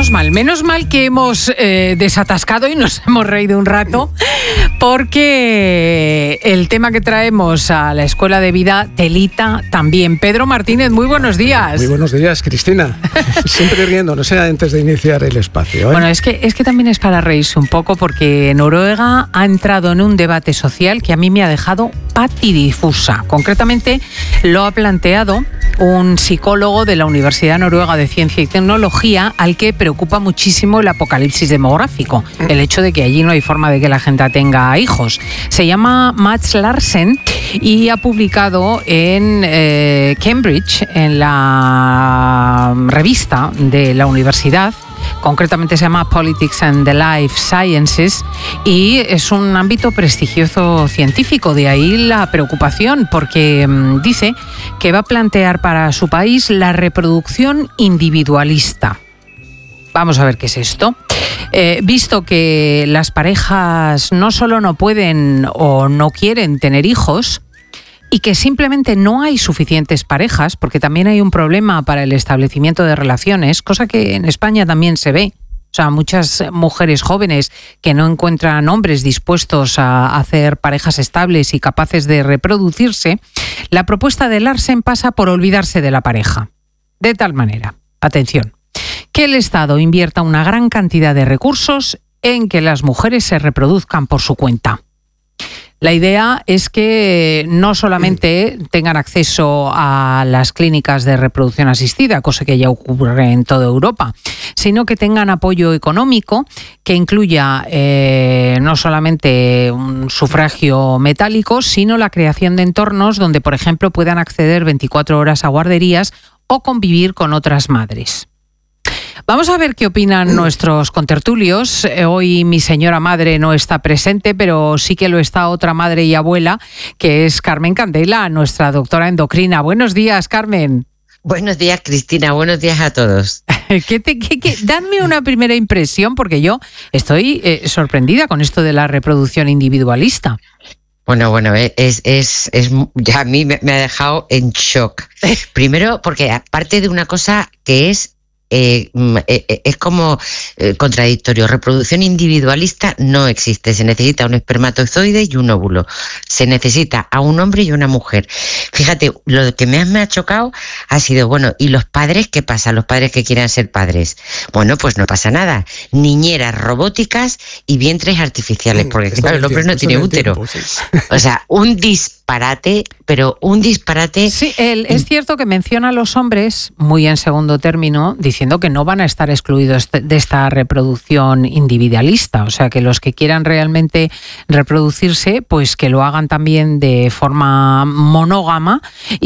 menos mal que hemos desatascado y nos hemos reído un rato, porque el tema que traemos a la Escuela de Vida, telita también. Pedro Martínez, muy buenos días. Muy buenos días, Cristina. Siempre riendo, no sé, antes de iniciar el espacio, ¿eh? Bueno, es que también es para reírse un poco, porque Noruega ha entrado en un debate social que a mí me ha dejado patidifusa. Concretamente, lo ha planteado un psicólogo de la Universidad Noruega de Ciencia y Tecnología, al que preocupa muchísimo el apocalipsis demográfico, el hecho de que allí no hay forma de que la gente tenga hijos. Se llama Mats Larsen y ha publicado en Cambridge, en la revista de la universidad. Concretamente se llama Politics and the Life Sciences, y es un ámbito prestigioso científico. De ahí la preocupación, porque dice que va a plantear para su país la reproducción individualista. Vamos a ver qué es esto. Visto que las parejas no solo no pueden o no quieren tener hijos, y que simplemente no hay suficientes parejas, porque también hay un problema para el establecimiento de relaciones, cosa que en España también se ve. O sea, muchas mujeres jóvenes que no encuentran hombres dispuestos a hacer parejas estables y capaces de reproducirse. La propuesta de Larsen pasa por olvidarse de la pareja. De tal manera, atención, que el Estado invierta una gran cantidad de recursos en que las mujeres se reproduzcan por su cuenta. La idea es que no solamente tengan acceso a las clínicas de reproducción asistida, cosa que ya ocurre en toda Europa, sino que tengan apoyo económico que incluya no solamente un sufragio metálico, sino la creación de entornos donde, por ejemplo, puedan acceder 24 horas a guarderías o convivir con otras madres. Vamos a ver qué opinan nuestros contertulios. Hoy mi señora madre no está presente, pero sí que lo está otra madre y abuela, que es Carmen Candela, nuestra doctora endocrina. Buenos días, Carmen. Buenos días, Cristina. Buenos días a todos. Dadme una primera impresión, porque yo estoy sorprendida con esto de la reproducción individualista. Bueno, ya a mí me ha dejado en shock. Primero, porque aparte de una cosa que es como contradictorio. Reproducción individualista no existe. Se necesita un espermatozoide y un óvulo. Se necesita a un hombre y una mujer. Fíjate, lo que me ha chocado ha sido, bueno, ¿y los padres qué pasa? Los padres que quieran ser padres. Bueno, pues no pasa nada. Niñeras robóticas y vientres artificiales, porque claro, el hombre no tiene útero. Tiempo, sí. O sea, un disparate, pero un disparate. Sí, es cierto que menciona a los hombres muy en segundo término, diciendo que no van a estar excluidos de esta reproducción individualista. O sea, que los que quieran realmente reproducirse, pues que lo hagan también de forma monógama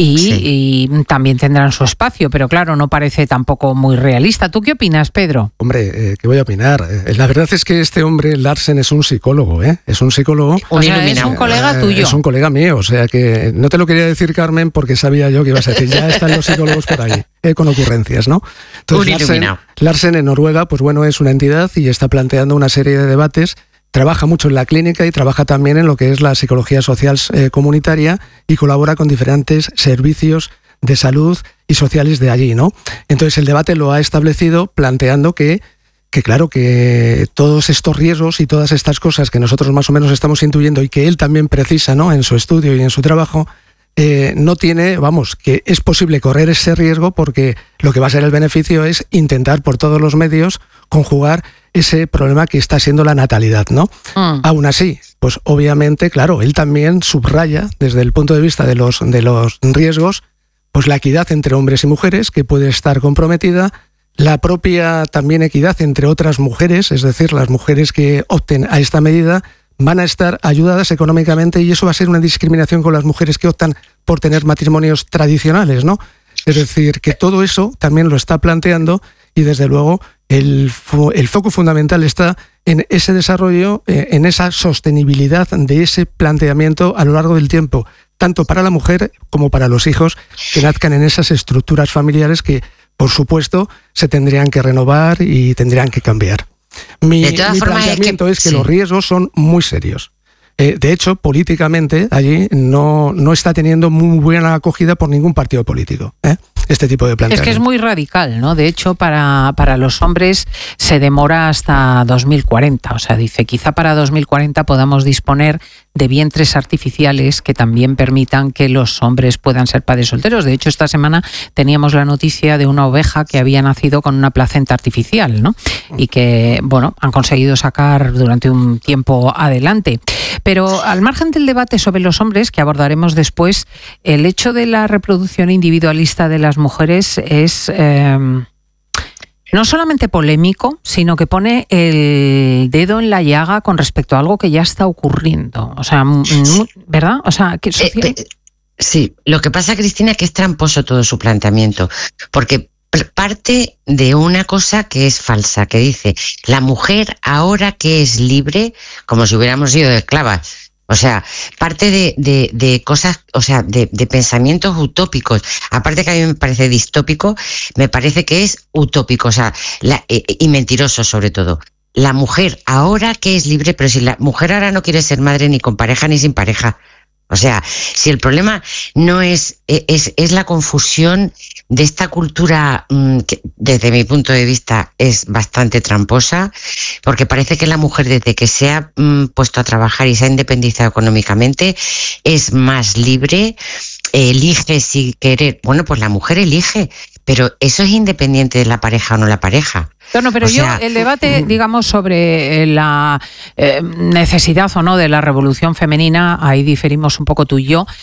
y también tendrán su espacio. Pero claro, no parece tampoco muy realista. ¿Tú qué opinas, Pedro? Hombre, ¿qué voy a opinar? La verdad es que este hombre, Larsen, es un psicólogo, ¿eh? Es un psicólogo. O sea, es un colega tuyo. Es un colega mío, o sea que no te lo quería decir, Carmen, porque sabía yo que ibas a decir, ya están los psicólogos por ahí, con ocurrencias, ¿no? Entonces, Larsen en Noruega, pues bueno, es una entidad y está planteando una serie de debates. Trabaja mucho en la clínica y trabaja también en lo que es la psicología social comunitaria, y colabora con diferentes servicios de salud y sociales de allí, ¿no? Entonces el debate lo ha establecido planteando que claro, que todos estos riesgos y todas estas cosas que nosotros más o menos estamos intuyendo y que él también precisa, ¿no?, en su estudio y en su trabajo, no tiene, que es posible correr ese riesgo, porque lo que va a ser el beneficio es intentar por todos los medios conjugar ese problema que está siendo la natalidad, ¿no? Aún así, pues obviamente, claro, él también subraya desde el punto de vista de los riesgos, pues la equidad entre hombres y mujeres, que puede estar comprometida, la propia también equidad entre otras mujeres, es decir, las mujeres que opten a esta medida van a estar ayudadas económicamente, y eso va a ser una discriminación con las mujeres que optan por tener matrimonios tradicionales, ¿no? Es decir, que todo eso también lo está planteando, y desde luego el foco fundamental está en ese desarrollo, en esa sostenibilidad de ese planteamiento a lo largo del tiempo, tanto para la mujer como para los hijos que nazcan en esas estructuras familiares que, por supuesto, se tendrían que renovar y tendrían que cambiar. Mi planteamiento es que los riesgos son muy serios. De hecho, políticamente, allí no está teniendo muy buena acogida por ningún partido político. este tipo de planteamiento. Es que es muy radical, ¿no? De hecho, para los hombres se demora hasta 2040. O sea, dice, quizá para 2040 podamos disponer de vientres artificiales que también permitan que los hombres puedan ser padres solteros. De hecho, esta semana teníamos la noticia de una oveja que había nacido con una placenta artificial, ¿no? Y que, bueno, han conseguido sacar durante un tiempo adelante. Pero al margen del debate sobre los hombres, que abordaremos después, el hecho de la reproducción individualista de las mujeres es no solamente polémico, sino que pone el dedo en la llaga con respecto a algo que ya está ocurriendo. O sea, ¿verdad? O sea, que sí, lo que pasa, Cristina, es que es tramposo todo su planteamiento, porque parte de una cosa que es falsa, que dice, la mujer ahora que es libre, como si hubiéramos sido esclavas. O sea, parte de cosas, o sea, de pensamientos utópicos. Aparte que a mí me parece distópico, me parece que es utópico, o sea, y mentiroso sobre todo. La mujer ahora que es libre, pero si la mujer ahora no quiere ser madre ni con pareja ni sin pareja. O sea, si el problema no es la confusión de esta cultura que desde mi punto de vista es bastante tramposa, porque parece que la mujer desde que se ha puesto a trabajar y se ha independizado económicamente es más libre, elige si querer. Bueno, pues la mujer elige, pero eso es independiente de la pareja o no la pareja. No, pero el debate, digamos, sobre la necesidad o no de la revolución femenina, ahí diferimos un poco tú y yo,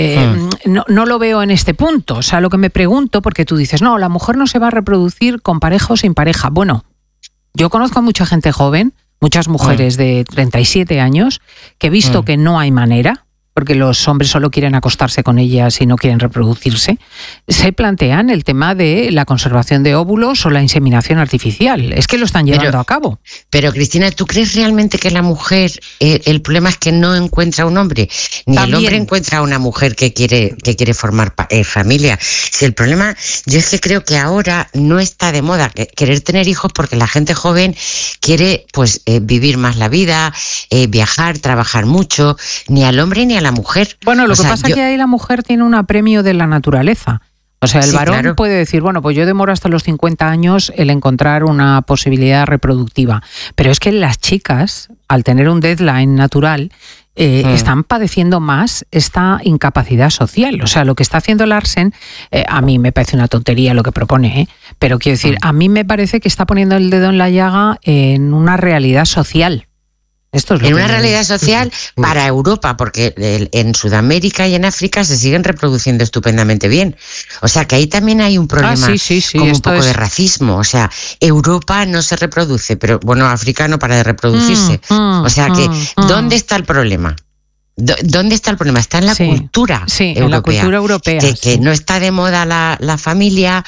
no lo veo en este punto. O sea, lo que me pregunto, porque tú dices, no, la mujer no se va a reproducir con pareja o sin pareja. Bueno, yo conozco a mucha gente joven, muchas mujeres de 37 años, que he visto que no hay manera, porque los hombres solo quieren acostarse con ellas y no quieren reproducirse, se plantean el tema de la conservación de óvulos o la inseminación artificial. Es que lo están llevando a cabo. Pero, Cristina, ¿tú crees realmente que la mujer, el problema es que no encuentra un hombre? Ni también el hombre encuentra a una mujer que quiere formar familia. Si el problema, yo es que creo que ahora no está de moda querer tener hijos porque la gente joven quiere pues vivir más la vida, viajar, trabajar mucho, ni al hombre ni a la mujer. Bueno, lo que pasa es que ahí la mujer tiene un apremio de la naturaleza. O sea, el varón puede decir, bueno, pues yo demoro hasta los 50 años el encontrar una posibilidad reproductiva. Pero es que las chicas, al tener un deadline natural, están padeciendo más esta incapacidad social. O sea, lo que está haciendo Larsen, a mí me parece una tontería lo que propone, pero quiero decir, a mí me parece que está poniendo el dedo en la llaga en una realidad social. Esto es lo en una realidad social para Europa, porque en Sudamérica y en África se siguen reproduciendo estupendamente bien. O sea, que ahí también hay un problema como un poco de racismo. O sea, Europa no se reproduce, pero bueno, África no para de reproducirse. O sea, que ¿dónde está el problema? ¿Dónde está el problema? Está en la cultura europea. En la cultura europea. Que no está de moda la familia,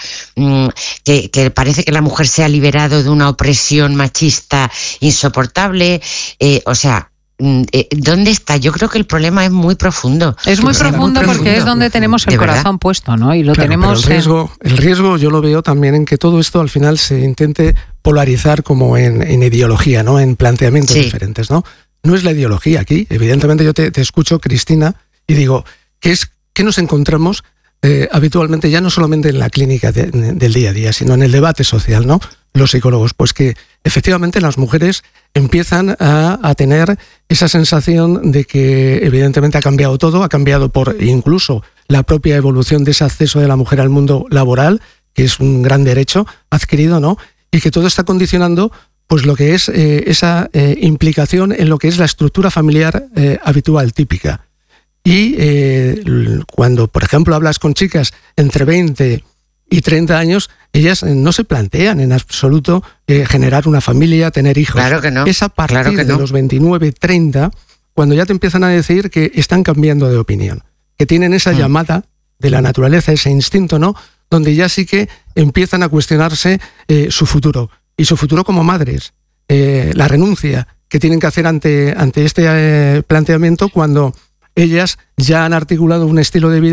que parece que la mujer se ha liberado de una opresión machista insoportable. O sea, ¿dónde está? Yo creo que el problema es muy profundo. Es muy profundo porque es donde tenemos el corazón puesto, ¿no? Y lo tenemos. El riesgo yo lo veo también en que todo esto al final se intente polarizar como en ideología, ¿no? En planteamientos diferentes, ¿no? No es la ideología aquí. Evidentemente yo te escucho, Cristina, y digo, ¿qué nos encontramos habitualmente ya no solamente en la clínica del día a día, sino en el debate social, ¿no? Los psicólogos, pues que efectivamente las mujeres empiezan a tener esa sensación de que evidentemente ha cambiado todo, ha cambiado por incluso la propia evolución de ese acceso de la mujer al mundo laboral, que es un gran derecho adquirido, ¿no? Y que todo está condicionando pues lo que es esa implicación en lo que es la estructura familiar habitual, típica. Y cuando, por ejemplo, hablas con chicas entre 20 y 30 años, ellas no se plantean en absoluto generar una familia, tener hijos. Claro que no. Es a partir de los 29, 30, cuando ya te empiezan a decir que están cambiando de opinión, que tienen esa llamada de la naturaleza, ese instinto, ¿no? Donde ya sí que empiezan a cuestionarse su futuro. Y su futuro como madres, la renuncia que tienen que hacer ante este planteamiento cuando ellas ya han articulado un estilo de vida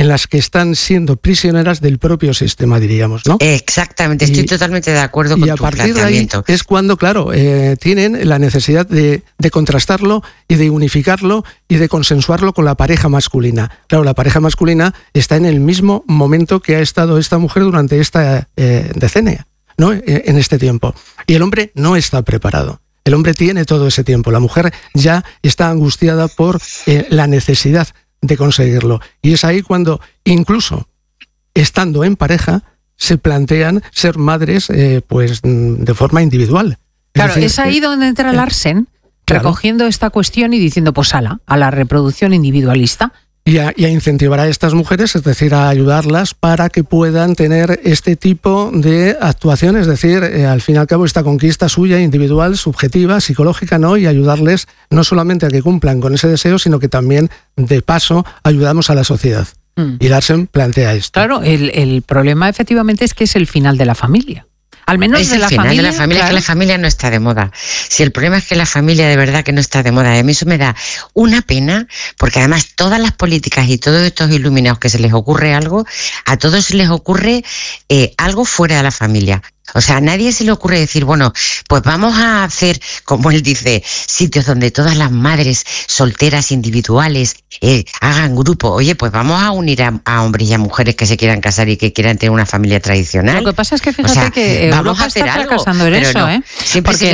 en las que están siendo prisioneras del propio sistema, diríamos, ¿no? Exactamente, estoy totalmente de acuerdo con tu planteamiento. Y a partir de ahí es cuando, claro, tienen la necesidad de contrastarlo y de unificarlo y de consensuarlo con la pareja masculina. Claro, la pareja masculina está en el mismo momento que ha estado esta mujer durante esta decennia, ¿no? En este tiempo. Y el hombre no está preparado. El hombre tiene todo ese tiempo. La mujer ya está angustiada por la necesidad de conseguirlo. Y es ahí cuando, incluso estando en pareja, se plantean ser madres pues de forma individual. Claro, es ahí donde entra Larsen, recogiendo esta cuestión y diciendo, pues a la reproducción individualista. Y a incentivar a estas mujeres, es decir, a ayudarlas para que puedan tener este tipo de actuación, es decir, al fin y al cabo esta conquista suya, individual, subjetiva, psicológica, ¿no? Y ayudarles no solamente a que cumplan con ese deseo, sino que también, de paso, ayudamos a la sociedad. Y Larsen plantea esto. Claro, el problema efectivamente es que es el final de la familia. Al menos es el final de la familia, claro. Es que la familia no está de moda. Si el problema es que la familia de verdad que no está de moda, y a mí eso me da una pena, porque además todas las políticas y todos estos iluminados que se les ocurre algo, a todos se les ocurre algo fuera de la familia. O sea, a nadie se le ocurre decir, bueno, pues vamos a hacer, como él dice, sitios donde todas las madres solteras individuales hagan grupo. Oye, pues vamos a unir a hombres y a mujeres que se quieran casar y que quieran tener una familia tradicional. Lo que pasa es que fíjate que Europa está fracasando en eso, ¿eh? Siempre se les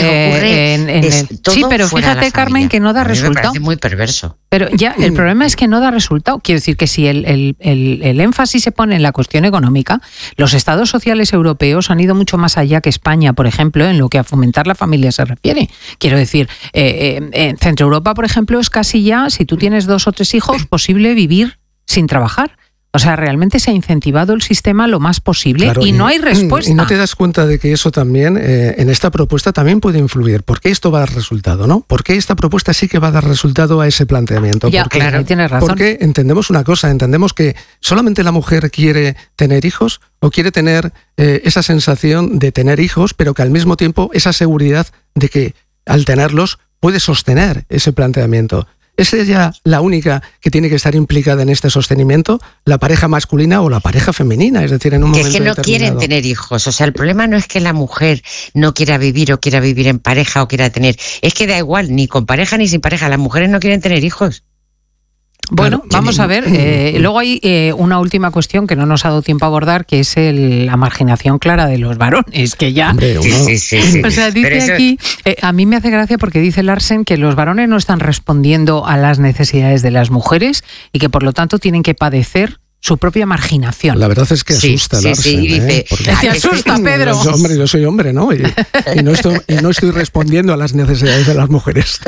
ocurre sí, pero fíjate, Carmen, que no da resultado. Me parece muy perverso. Pero ya, el problema es que no da resultado. Quiero decir que si el énfasis se pone en la cuestión económica, los estados sociales europeos han ido mucho más allá que España, por ejemplo, en lo que a fomentar la familia se refiere. Quiero decir, en Centro Europa, por ejemplo, es casi ya, si tú tienes 2 o 3 hijos, posible vivir sin trabajar. O sea, realmente se ha incentivado el sistema lo más posible, claro, y no hay respuesta. Y no te das cuenta de que eso también, en esta propuesta también puede influir. ¿Por qué esto va a dar resultado, no? ¿Por qué esta propuesta sí que va a dar resultado a ese planteamiento? Ya, porque, claro, tienes razón. Porque entendemos una cosa, entendemos que solamente la mujer quiere tener hijos o quiere tener esa sensación de tener hijos, pero que al mismo tiempo esa seguridad de que al tenerlos puede sostener ese planteamiento. ¿Es ella la única que tiene que estar implicada en este sostenimiento? ¿La pareja masculina o la pareja femenina? Es decir, en un momento determinado. Es que no quieren tener hijos. O sea, el problema no es que la mujer no quiera vivir o quiera vivir en pareja o quiera tener. Es que da igual, ni con pareja ni sin pareja. Las mujeres no quieren tener hijos. Bueno, vamos a ver. Luego hay una última cuestión que no nos ha dado tiempo a abordar, que es la marginación clara de los varones, que ya... Hombre, sí. O sea, dice eso... aquí, a mí me hace gracia porque dice Larsen que los varones no están respondiendo a las necesidades de las mujeres y que por lo tanto tienen que padecer su propia marginación. La verdad es que asusta, Larsen. Sí, dice... Te asusta, Pedro. Hombre, yo soy hombre, ¿no? Y no estoy respondiendo a las necesidades de las mujeres.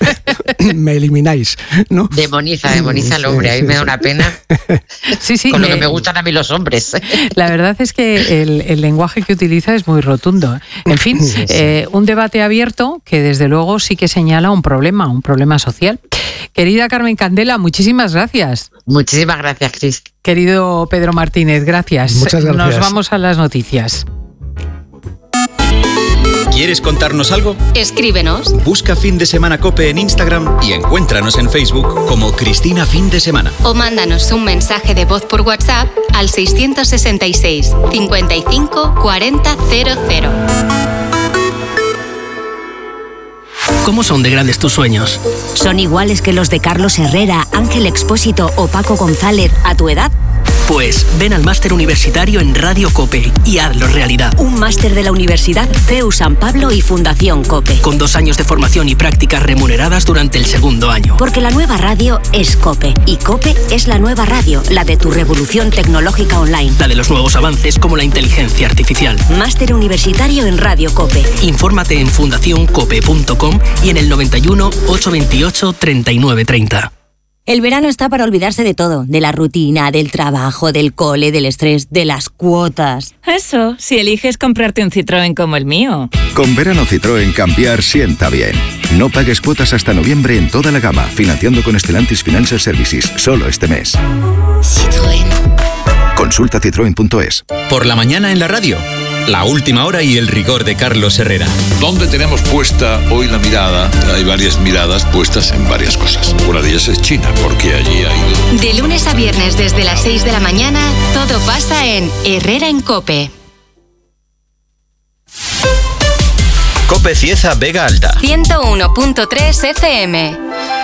Me elimináis, ¿no? Demoniza al hombre. A mí me da una pena. Sí. Con lo que me gustan a mí los hombres. La verdad es que el lenguaje que utiliza es muy rotundo. En fin, un debate abierto que desde luego sí que señala un problema social. Querida Carmen Candela, muchísimas gracias. Muchísimas gracias, Cris. Querido Pedro Martínez, gracias. Muchas gracias. Nos vamos a las noticias. ¿Quieres contarnos algo? Escríbenos. Busca Fin de Semana COPE en Instagram y encuéntranos en Facebook como Cristina Fin de Semana. O mándanos un mensaje de voz por WhatsApp al 666 55 40 00. ¿Cómo son de grandes tus sueños? ¿Son iguales que los de Carlos Herrera, Ángel Expósito o Paco González a tu edad? Pues ven al máster universitario en Radio COPE y hazlo realidad. Un máster de la Universidad CEU San Pablo y Fundación COPE. Con 2 años de formación y prácticas remuneradas durante el 2º año. Porque la nueva radio es COPE. Y COPE es la nueva radio, la de tu revolución tecnológica online. La de los nuevos avances como la inteligencia artificial. Máster universitario en Radio COPE. Infórmate en fundacioncope.com y en el 91 828 3930. El verano está para olvidarse de todo, de la rutina, del trabajo, del cole, del estrés, de las cuotas. Eso, si eliges comprarte un Citroën como el mío. Con verano Citroën cambiar sienta bien. No pagues cuotas hasta noviembre en toda la gama, financiando con Stellantis Financial Services, solo este mes. Citroën. Consulta citroen.es. Por la mañana en la radio. La última hora y el rigor de Carlos Herrera. ¿Dónde tenemos puesta hoy la mirada? Hay varias miradas puestas en varias cosas. Una de ellas es China, porque allí ha ido... De lunes a viernes desde las 6 de la mañana, todo pasa en Herrera en COPE. COPE Cieza Vega Alta. 101.3 FM.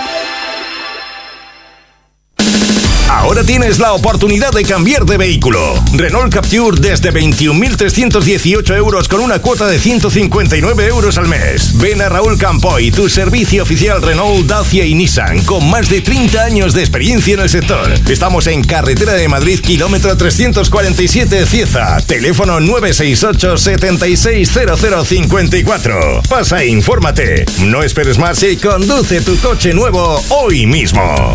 Ahora tienes la oportunidad de cambiar de vehículo. Renault Captur desde 21.318 euros con una cuota de 159 euros al mes. Ven a Raúl Campoy, tu servicio oficial Renault, Dacia y Nissan, con más de 30 años de experiencia en el sector. Estamos en Carretera de Madrid, kilómetro 347 Cieza. Teléfono 968 760054. Pasa e infórmate. No esperes más y conduce tu coche nuevo hoy mismo.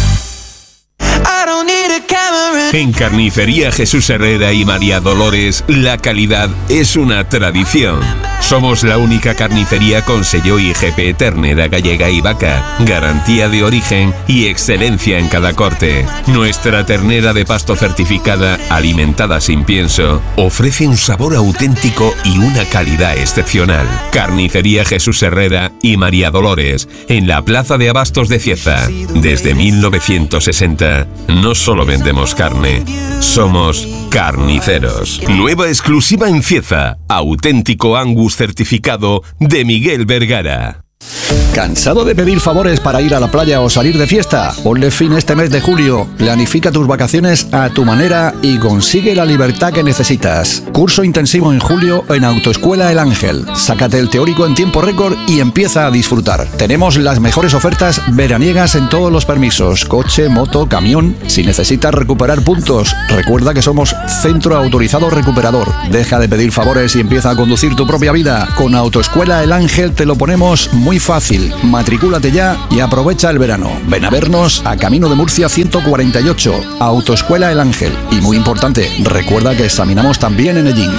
En Carnicería Jesús Herrera y María Dolores, la calidad es una tradición. Somos la única carnicería con sello IGP ternera gallega y vaca, garantía de origen y excelencia en cada corte. Nuestra ternera de pasto certificada, alimentada sin pienso, ofrece un sabor auténtico y una calidad excepcional. Carnicería Jesús Herrera y María Dolores, en la Plaza de Abastos de Cieza. Desde 1960, no solo vendemos carne, somos carniceros. Nueva exclusiva en Cieza, auténtico Angus certificado de Miguel Vergara. ¿Cansado de pedir favores para ir a la playa o salir de fiesta? Ponle fin este mes de julio, planifica tus vacaciones a tu manera y consigue la libertad que necesitas. Curso intensivo en julio en Autoescuela El Ángel. Sácate el teórico en tiempo récord y empieza a disfrutar. Tenemos las mejores ofertas veraniegas en todos los permisos, coche, moto, camión. Si necesitas recuperar puntos, recuerda que somos Centro Autorizado Recuperador. Deja de pedir favores y empieza a conducir tu propia vida. Con Autoescuela El Ángel te lo ponemos muy fácil. Matricúlate ya y aprovecha el verano. Ven a vernos a Camino de Murcia 148, Autoescuela El Ángel. Y muy importante, recuerda que examinamos también en Ellín.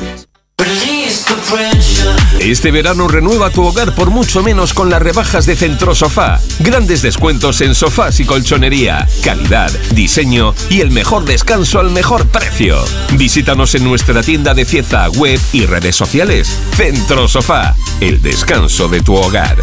Este verano renueva tu hogar por mucho menos con las rebajas de Centrosofá. Grandes descuentos en sofás y colchonería, calidad, diseño y el mejor descanso al mejor precio. Visítanos en nuestra tienda de Cieza, web y redes sociales. Centrosofá, el descanso de tu hogar.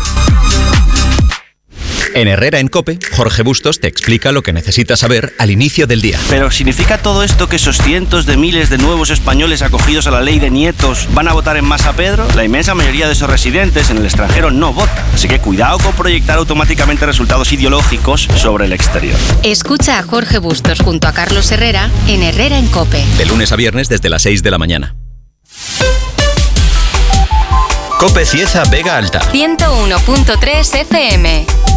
En Herrera en COPE, Jorge Bustos te explica lo que necesitas saber al inicio del día. Pero ¿significa todo esto que esos cientos de miles de nuevos españoles acogidos a la ley de nietos van a votar en masa Pedro? La inmensa mayoría de esos residentes en el extranjero no vota. Así que cuidado con proyectar automáticamente resultados ideológicos sobre el exterior. Escucha a Jorge Bustos junto a Carlos Herrera en Herrera en COPE. De lunes a viernes desde las 6 de la mañana. COPE Cieza Vega Alta. 101.3 FM.